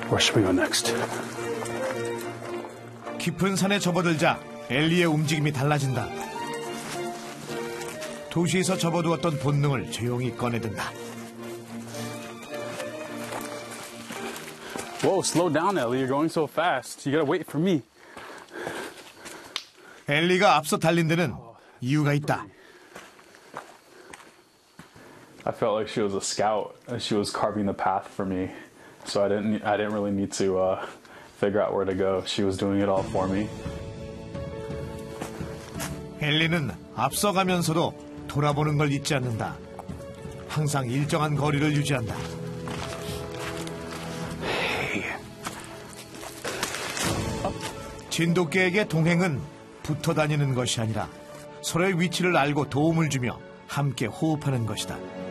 Where should we go next? 깊은 산에 접어들자 엘리의 움직임이 달라진다. 도시에서 접어두었던 본능을 조용히 꺼내든다. Whoa, slow down, Ellie. You're going so fast. You gotta wait for me. 엘리가 앞서 달린 데는 이유가 있다. I felt like she was a scout. She was carving the path for me. So I didn't really need to figure out where to go. She was doing it all for me. 엘리는 앞서가면서도 돌아보는 걸 잊지 않는다. 항상 일정한 거리를 유지한다. 진돗개에게 동행은 붙어 다니는 것이 아니라 서로의 위치를 알고 도움을 주며 함께 호흡하는 것이다.